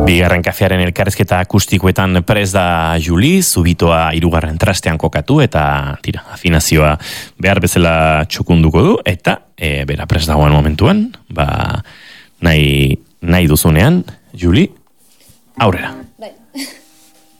Bigarren kafearen elkarrezketa akustikoetan prez da Juli, zubitoa 3. trastean kokatu, eta tira, afinazioa behar bezala txukunduko du, eta bera prez dagoen momentuan, nahi duzunean, Juli, aurrera.